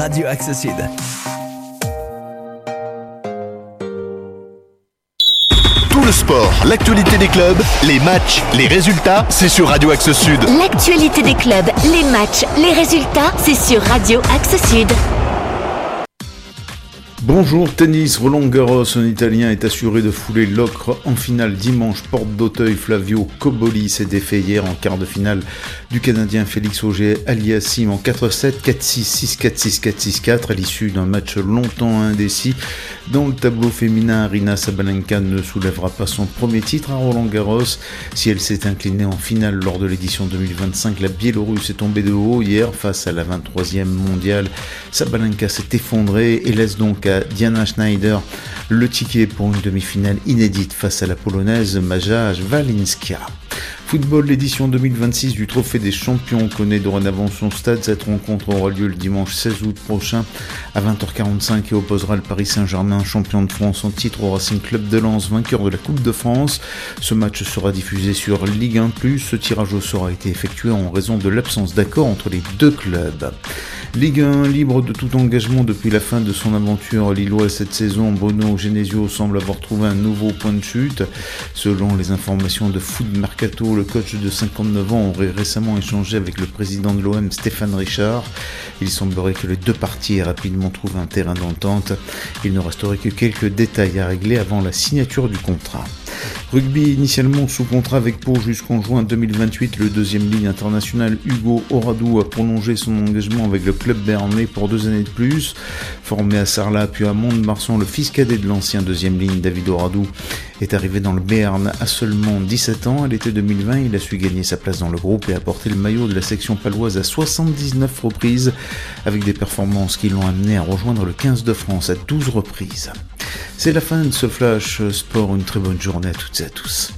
Radio Axe Sud. Tout le sport, l'actualité des clubs, les matchs, les résultats, c'est sur Radio Axe Sud. L'actualité des clubs, les matchs, les résultats, c'est sur Radio Axe Sud. Bonjour, tennis, Roland Garros, un Italien est assuré de fouler l'Ocre en finale dimanche, porte d'Auteuil. Flavio Cobolli s'est défait hier en quart de finale du Canadien Félix Auger-Aliassime en 4-7, 4-6, 6-4, 6-4, 6-4 à l'issue d'un match longtemps indécis. Dans le tableau féminin, Aryna Sabalenka ne soulèvera pas son premier titre à Roland Garros. Si elle s'est inclinée en finale lors de l'édition 2025, la Biélorusse est tombée de haut hier face à la 23e mondiale. Sabalenka s'est effondrée et laisse donc à Diana Schneider le ticket pour une demi-finale inédite face à la Polonaise Maja Walinska. Football, l'édition 2026 du Trophée des Champions connaît dorénavant son stade. Cette rencontre aura lieu le dimanche 16 août prochain à 20h45 et opposera le Paris Saint-Germain, champion de France en titre, au Racing Club de Lens, vainqueur de la Coupe de France. Ce match sera diffusé sur Ligue 1+. Ce tirage au sort a été effectué en raison de l'absence d'accord entre les deux clubs. Ligue 1, libre de tout engagement depuis la fin de son aventure lilloise cette saison, Bruno Genesio semble avoir trouvé un nouveau point de chute. Selon les informations de Foot Mercato, le coach de 59 ans aurait récemment échangé avec le président de l'OM, Stéphane Richard. Il semblerait que les deux parties aient rapidement trouvé un terrain d'entente. Il ne resterait que quelques détails à régler avant la signature du contrat. Rugby, initialement sous contrat avec Pau jusqu'en juin 2028, le deuxième ligne international Hugo Oradou a prolongé son engagement avec le club béarnais pour 2 années de plus. Formé à Sarlat puis à Mont-de-Marsan, le fils cadet de l'ancien deuxième ligne David Oradou est arrivé dans le Béarn à seulement 17 ans. À l'été 2020, il a su gagner sa place dans le groupe et apporter le maillot de la section paloise à 79 reprises, avec des performances qui l'ont amené à rejoindre le 15 de France à 12 reprises. C'est la fin de ce Flash Sport, une très bonne journée à toutes et à tous.